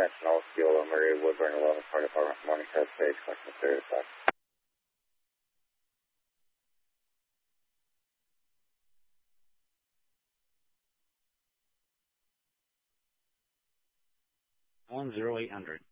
Sentinel, Kilo, Maria, Woodburn, 11, part of our morning test stage, question 35. On 0800.